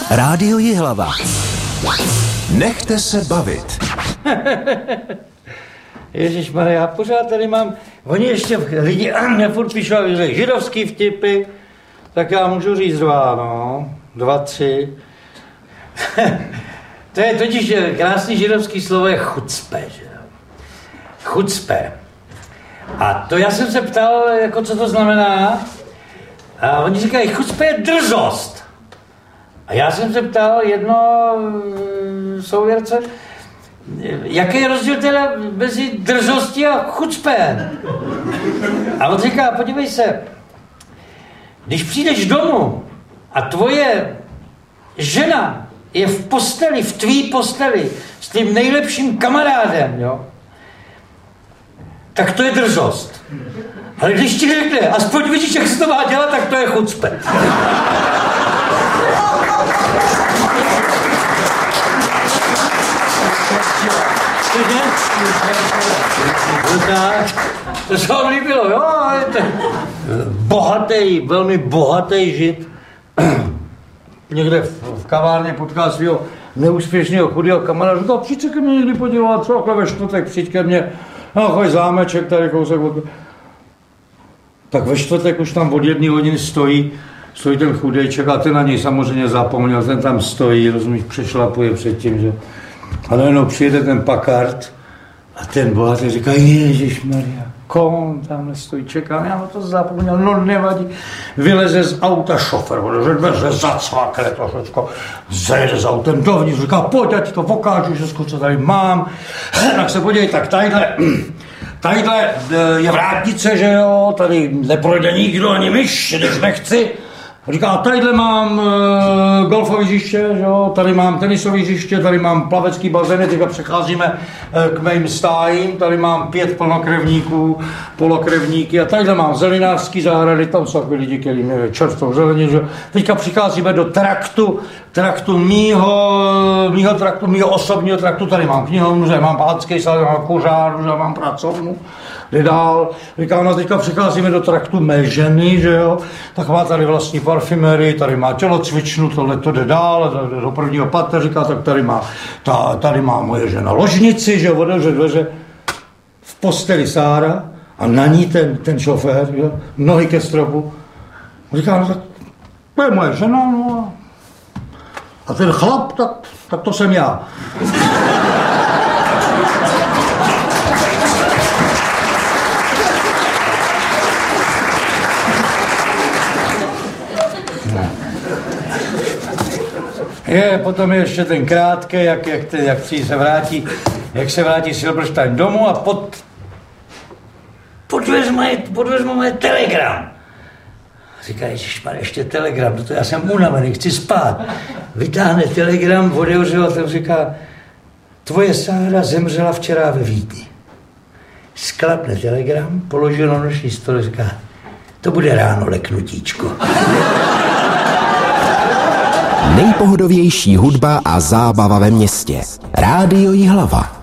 Rádio Jihlava. Nechte se bavit. Ježišmarja, já pořád tady mám... Oni ještě lidi mě furt píšou židovský vtipy, tak já můžu říct 2, 2, 3. To je totiž krásný židovský slovo je chucpe, že jo? Chucpe. A to já jsem se ptal, jako co to znamená. A oni říkají, chucpe je drzost. A já jsem se ptal jedno souvěrce, jaký je rozdíl teda mezi drzostí a chucpe? A on říká, podívej se, když přijdeš domů a tvoje žena je v posteli, v tvý posteli s tím nejlepším kamarádem, jo, tak to je drzost. Ale když ti řekne, aspoň vidíš, jak se to má dělat, tak to je chucpe. To se vám líbilo, jo? Bohatý, velmi bohatý žid. Někde v kavárně potkal svého neúspěšného chudého kamaráda. Říkal, přijď se ke mně někdy podívat, co takhle ve čtvrtek, přijď ke mně. No, choď zámeček tady kousek od... Tak ve čtvrtek už tam od 1 hodiny stojí ten chudejček a ten na něj samozřejmě zapomněl, ten tam stojí, rozumíš, přešlapuje předtím, že... A najednou přijede ten Packard a ten bohatý říká, ježišmarja, kon tamhle stojí, čekám, já to zapomněl, no nevadí. Vyleze z auta šofer, že zacvakne trošičko, zajede s autem dovnitř, říká, pojď, já ti to pokážu, že co tady mám. Tak se podívej, tak tadyhle je vrátnice, že jo, tady neprojde nikdo, ani myš, když nechci. Říká, tadyhle mám golfové hřiště, tady mám tenisové hřiště, tady mám plavecký bazény, teďka přecházíme k mým stájím, tady mám 5 plnokrevníků, polokrevníky a tadyhle mám zelenářský zahrady, tam jsou takový lidi, který měli čerstvou zelení, že? Teďka přicházíme do traktu mýho osobního traktu, tady mám knihovnu, že mám pánský sál, mám kořárnu, že mám pracovnu, jde dál. Říká, no teďka přicházíme do traktu mé ženy, že jo, tak má tady vlastní parfumerii, tady má tělocvičnu, tohle to jde dál, do prvního patra, říká, tak tady má moje žena ložnici, že jo, otevře dveře, v posteli Sára a na ní ten šofér, jo, nohy ke stropu. Říká, no tak to je moje žena, no a ten chlap, tak to jsem já. Potom je ještě ten krátký, jak se vrátí Silberstein domů a podvezmu moje telegram. Říká, ježišmar, ještě telegram, to já jsem unavený, chci spát. Vytáhne telegram, otevře a tam říká, tvoje Sára zemřela včera ve Vídni. Sklapne telegram, položil na noční stůl a říká, to bude ráno leknutíčko. Nejpohodovější hudba a zábava ve městě. Rádio Jihlava.